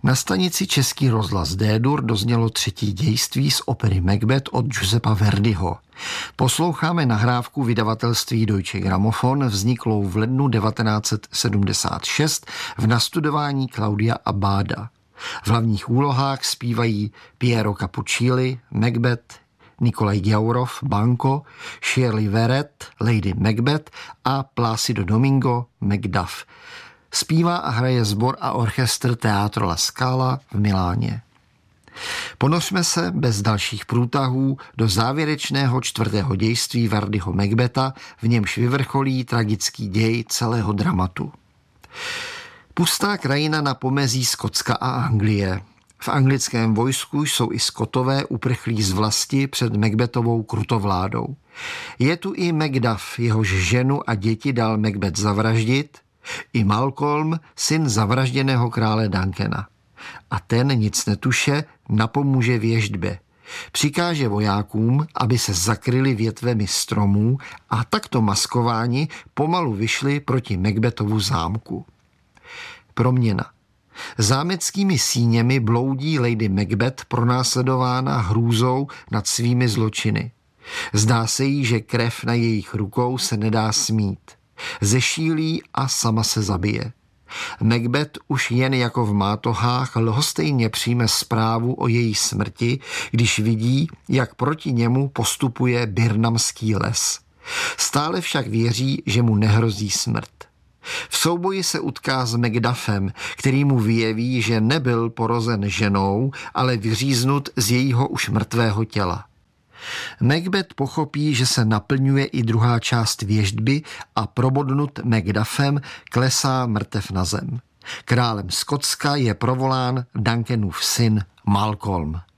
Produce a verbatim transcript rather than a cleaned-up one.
Na stanici Český rozhlas D-dur doznělo třetí dějství z opery Macbeth od Giuseppa Verdiho. Posloucháme nahrávku vydavatelství Deutsche Grammophon, vzniklou v lednu devatenáct set sedmdesát šest v nastudování Claudia Abbada. V hlavních úlohách zpívají Piero Capuccilli, Macbeth, Nikolaj Gyaurov, Banco, Shirley Verrett, Lady Macbeth a Plácido Domingo, Macduff. Zpívá a hraje sbor a orchestr Teatro La Scala v Miláně. Ponořme se bez dalších průtahů do závěrečného čtvrtého dějství Verdiho Macbetha, v němž vyvrcholí tragický děj celého dramatu. Pustá krajina na pomezí Skotska a Anglie. V anglickém vojsku jsou i Skotové uprchlí z vlasti před Macbethovou krutovládou. Je tu i Macduff, jehož ženu a děti dal Macbeth zavraždit, i Malcolm, syn zavražděného krále Duncana. A ten, nic netuše, napomůže věštbě. Přikáže vojákům, aby se zakryli větvemi stromů a takto maskováni pomalu vyšli proti Macbethovu zámku. Proměna. Zámeckými síněmi bloudí Lady Macbeth pronásledována hrůzou nad svými zločiny. Zdá se jí, že krev na jejich rukou se nedá smít. Zešílí a sama se zabije. Macbeth už jen jako v mátohách lhostejně přijme zprávu o její smrti, když vidí, jak proti němu postupuje birnamský les. Stále však věří, že mu nehrozí smrt. V souboji se utká s Macduffem, který mu vyjeví, že nebyl porozen ženou, ale vyříznut z jejího už mrtvého těla. Macbeth pochopí, že se naplňuje i druhá část věštby a probodnut Macduffem klesá mrtev na zem. Králem Skotska je provolán Duncanův syn Malcolm.